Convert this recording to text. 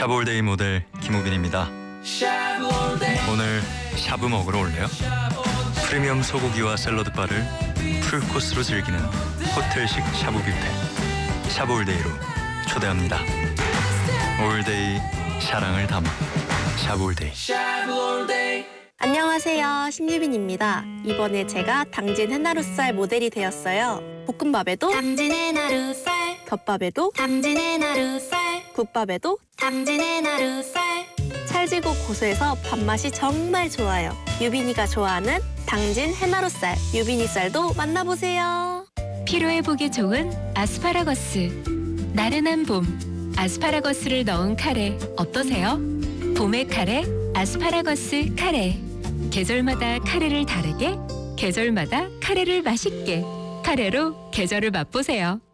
샤브올데이 모델 김우빈입니다. 오늘 샤브 먹으러 올래요? 프리미엄 소고기와 샐러드바를 풀코스로 즐기는 호텔식 샤브 뷔페 샤브올데이로 초대합니다. 올데이 사랑을 담아 샤브올데이. 안녕하세요, 신유빈입니다. 이번에 제가 당진 해나루살 모델이 되었어요. 볶음밥에도 당진 해나루살, 덮밥에도 당진 해나루살, 국밥에도 당진 해나루살. 찰지고 고소해서 밥맛이 정말 좋아요. 유빈이가 좋아하는 당진 해나루살, 유빈이쌀도 만나보세요. 피로회복에 좋은 아스파라거스. 나른한 봄, 아스파라거스를 넣은 카레 어떠세요? 봄의 카레, 아스파라거스 카레. 계절마다 카레를 다르게, 계절마다 카레를 맛있게. 카레로 계절을 맛보세요.